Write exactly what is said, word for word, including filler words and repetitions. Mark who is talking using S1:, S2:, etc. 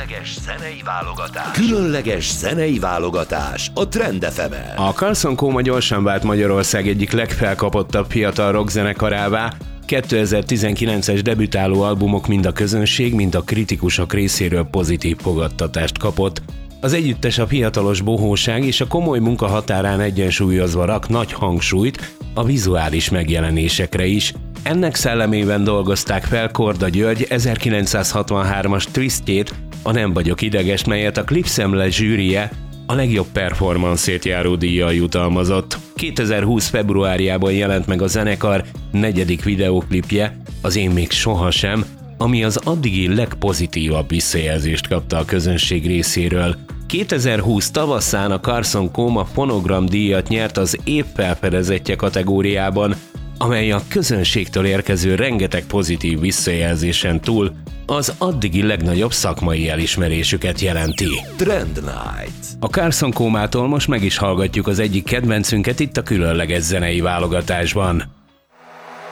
S1: Különleges zenei válogatás. Különleges zenei válogatás a Trend ef emen.
S2: A Carson Coma gyorsan vált Magyarország egyik legfelkapottabb fiatal rockzenekarává. kétezer-tizenkilences debütáló albumok mind a közönség, mind a kritikusok részéről pozitív fogadtatást kapott. Az együttes a fiatalos bohóság és a komoly munka határán egyensúlyozva rak nagy hangsúlyt a vizuális megjelenésekre is. Ennek szellemében dolgozták fel Korda György ezerkilencszázhatvanhármas Twistjét, a Nem vagyok ideges, melyet a Klipszemle zsűrije a legjobb performanszért járó díjjal jutalmazott. kétezer-húsz februárjában jelent meg a zenekar negyedik videóklipje, az Én még sohasem, ami az addigi legpozitívabb visszajelzést kapta a közönség részéről. kétezer-húsz tavaszán a Carson Coma Fonogram díjat nyert az év felfedezetje kategóriában, amely a közönségtől érkező rengeteg pozitív visszajelzésen túl az addigi legnagyobb szakmai elismerésüket jelenti.
S1: Trend Night.
S2: A Carson Comától most meg is hallgatjuk az egyik kedvencünket itt a különleges zenei válogatásban.